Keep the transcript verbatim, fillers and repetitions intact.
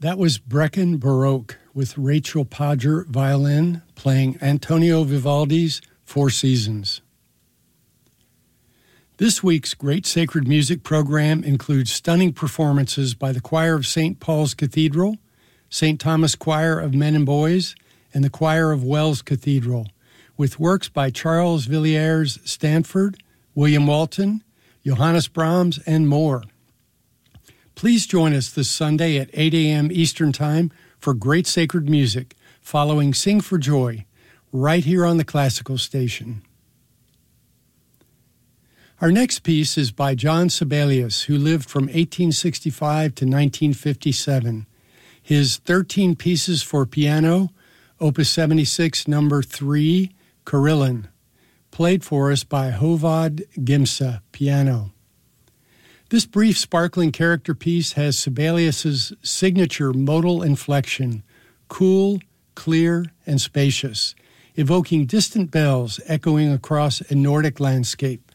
That was Brecon Baroque with Rachel Podger violin playing Antonio Vivaldi's Four Seasons. This week's Great Sacred Music program includes stunning performances by the Choir of Saint Paul's Cathedral, Saint Thomas Choir of Men and Boys, and the Choir of Wells Cathedral, with works by Charles Villiers Stanford, William Walton, Johannes Brahms, and more. Please join us this Sunday at eight a.m. Eastern Time for Great Sacred Music, following Sing for Joy, right here on the Classical Station. Our next piece is by John Sibelius, who lived from eighteen sixty-five to nineteen fifty-seven. His thirteen Pieces for Piano, Opus seventy-six, number three, Carillon, played for us by Hovard Gimsa, piano. This brief, sparkling character piece has Sibelius's signature modal inflection, cool, clear, and spacious, evoking distant bells echoing across a Nordic landscape.